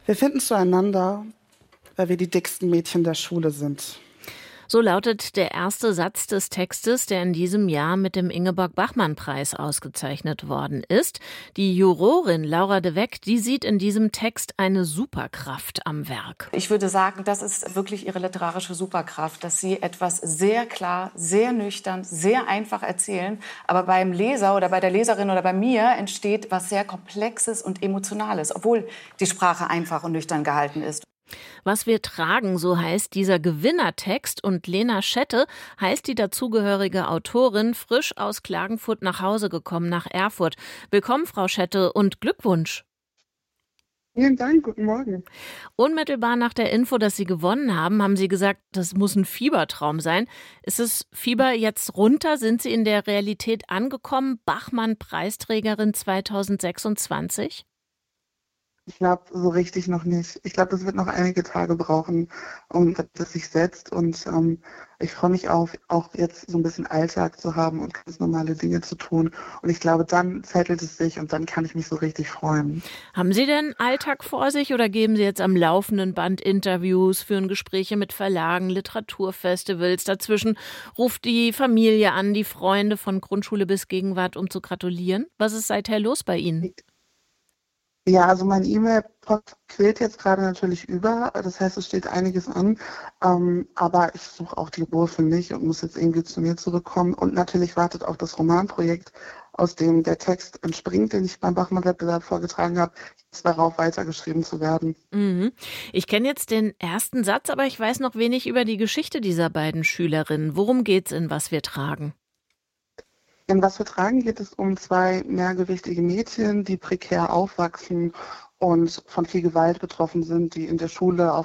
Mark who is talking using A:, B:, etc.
A: Wir finden zueinander, weil wir die dicksten Mädchen der Schule sind.
B: So lautet der erste Satz des Textes, der in diesem Jahr mit dem Ingeborg-Bachmann-Preis ausgezeichnet worden ist. Die Jurorin Laura de Weck, die sieht in diesem Text eine Superkraft am Werk.
C: Ich würde sagen, das ist wirklich ihre literarische Superkraft, dass sie etwas sehr klar, sehr nüchtern, sehr einfach erzählen, aber beim Leser oder bei der Leserin oder bei mir entsteht was sehr Komplexes und Emotionales, obwohl die Sprache einfach und nüchtern gehalten ist.
B: Was wir tragen, so heißt dieser Gewinnertext, und Lena Schette heißt die dazugehörige Autorin, frisch aus Klagenfurt nach Hause gekommen, nach Erfurt. Willkommen, Frau Schette, und Glückwunsch.
A: Vielen Dank, guten Morgen.
B: Unmittelbar nach der Info, dass Sie gewonnen haben, haben Sie gesagt, das muss ein Fiebertraum sein. Ist das Fieber jetzt runter? Sind Sie in der Realität angekommen? Bachmann-Preisträgerin 2026?
A: Ich glaube, so richtig noch nicht. Ich glaube, das wird noch einige Tage brauchen, dass das sich setzt. Und ich freue mich auf, auch jetzt so ein bisschen Alltag zu haben und ganz normale Dinge zu tun. Und ich glaube, dann zettelt es sich und dann kann ich mich so richtig freuen.
B: Haben Sie denn Alltag vor sich oder geben Sie jetzt am laufenden Band Interviews, führen Gespräche mit Verlagen, Literaturfestivals? Dazwischen ruft die Familie an, die Freunde von Grundschule bis Gegenwart, um zu gratulieren. Was ist seither los bei Ihnen?
A: Ja, also mein E-Mail-Post quillt jetzt gerade natürlich über. Das heißt, es steht einiges an. Aber ich suche auch die Ruhe für mich und muss jetzt irgendwie zu mir zurückkommen. Und natürlich wartet auch das Romanprojekt, aus dem der Text entspringt, den ich beim Bachmann-Wettbewerb vorgetragen habe, jetzt darauf weitergeschrieben zu werden.
B: Mhm. Ich kenne jetzt den ersten Satz, aber ich weiß noch wenig über die Geschichte dieser beiden Schülerinnen. Worum geht's in Was wir tragen?
A: In Was wir tragen geht es um zwei mehrgewichtige Mädchen, die prekär aufwachsen und von viel Gewalt betroffen sind, die in der Schule auf